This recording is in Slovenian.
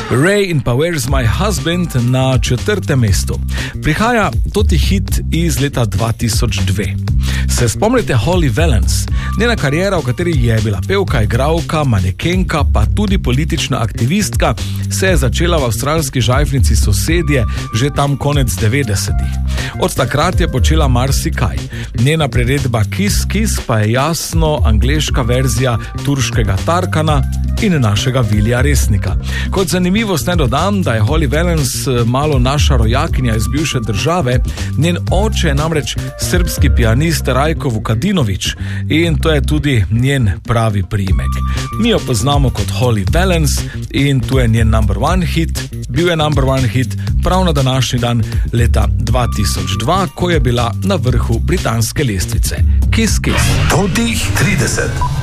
Ray in pa Where's My Husband na 4. mestu. Prihaja toti hit iz leta 2002. Se spomnite Holly Valance? Njena karijera, v kateri je bila pevka, igralka, manekenka, pa tudi politična aktivistka, se je začela v avstralski žajfnici Sosedje že tam konec 90-ih. Od takrat je počela marsikaj. Njena priredba Kiss Kiss pa je jasno angleška verzija turškega Tarkana in našega Vilija Resnika. Kot zanimivost naj dodam, da je Holly Valance malo naša rojakinja iz bivše države, njen oče je namreč srbski pianist Rajko Vukadinović in to je tudi njen pravi priimek. Mi jo poznamo kot Holly Valance in tu je njen number one hit, bil je number one hit prav na današnji dan leta 2002, ko je bila na vrhu britanske lestvice. Kiss Kiss. Totih 30.